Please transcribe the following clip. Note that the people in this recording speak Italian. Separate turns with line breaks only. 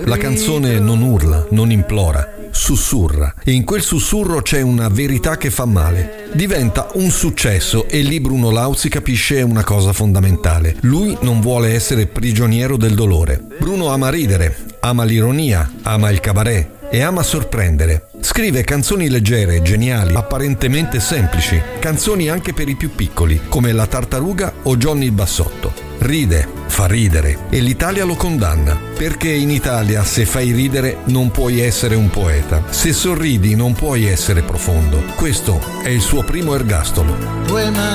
La canzone non urla, non implora, sussurra, e in quel sussurro c'è una verità che fa male. Diventa un successo e lì Bruno Lauzi capisce una cosa fondamentale: lui non vuole essere prigioniero del dolore. Bruno ama ridere, ama l'ironia, ama il cabaret e ama sorprendere. Scrive canzoni leggere, geniali, apparentemente semplici, canzoni anche per i più piccoli, come La Tartaruga o Johnny il Bassotto. Ride, fa ridere, e l'Italia lo condanna, perché in Italia se fai ridere non puoi essere un poeta, se sorridi non puoi essere profondo. Questo è il suo primo ergastolo.